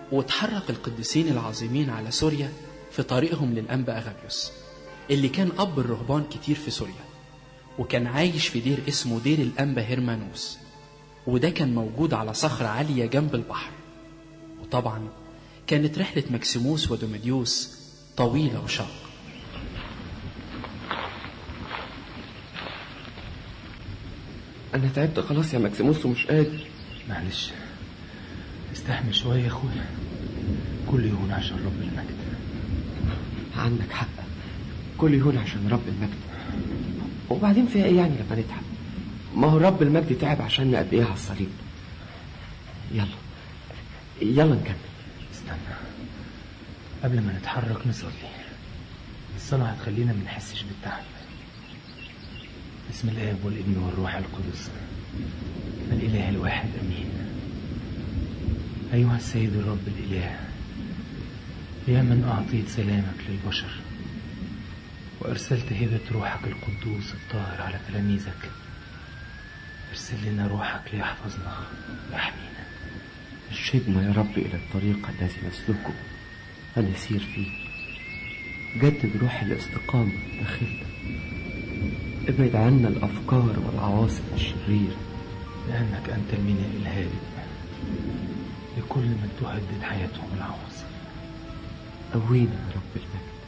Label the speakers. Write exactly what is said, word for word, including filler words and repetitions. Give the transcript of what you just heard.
Speaker 1: وتحرك القديسين العظيمين على سوريا في طريقهم للأنبا أغابيوس اللي كان أب الرهبان كتير في سوريا، وكان عايش في دير اسمه دير الأنبا هيرمانوس، وده كان موجود على صخرة عالية جنب البحر. وطبعا كانت رحلة مكسيموس ودوماديوس طويلة وشاقة.
Speaker 2: أنا تعبت خلاص يا مكسيموس ومش قادر.
Speaker 3: معلش استحمل شوية يا أخويا، كل يهون عشان رب المجد.
Speaker 2: عندك حق، كل يهون عشان رب المجد. وبعدين فيها ايه يعني لما نتعب؟ ما هو رب المجد تعب عشان قد ايه على الصليب. يلا يلا نكمل.
Speaker 3: استنى قبل ما نتحرك نصلي. الصلاة هتخلينا ما نحسش بالتعب. بسم الآب والابن والروح القدس الإله الواحد أمين. أيها السيد الرب الإله، يا من أعطيت سلامك للبشر وأرسلت هبة روحك القدوس الطاهر على تلاميذك، ارسل لنا روحك ليحفظنا ويحمينا.
Speaker 2: ارشدنا يا رب إلى الطريق الذي نسلكه ونسير فيه. جدد روح الاستقامة داخلنا، ابعد عنا الأفكار والعواصف الشريرة،
Speaker 3: لأنك أنت الميناء الهادئ لكل من تهدد حياتهم العواصف.
Speaker 2: قوينا يا رب المجد.